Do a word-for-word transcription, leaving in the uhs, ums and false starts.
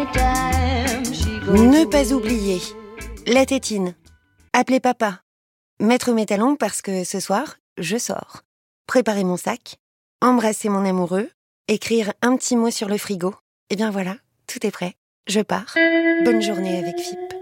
Ne pas oublier. La tétine. Appeler papa. Mettre mes talons parce que ce soir, je sors. Préparer mon sac. Embrasser mon amoureux. Écrire un petit mot sur le frigo. Et bien voilà, tout est prêt. Je pars. Bonne journée avec F I P.